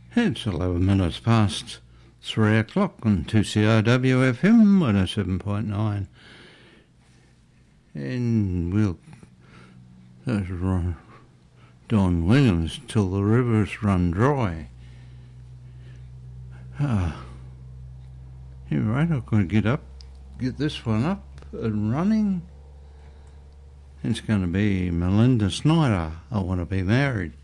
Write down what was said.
It's 11 minutes past 3 o'clock on 2CRW FM 107.9. And we'll... That's Don Williams, Till the Rivers Run Dry. You're right, I've got to get this one up and running. It's going to be Melinda Snyder, I Want to Be Married.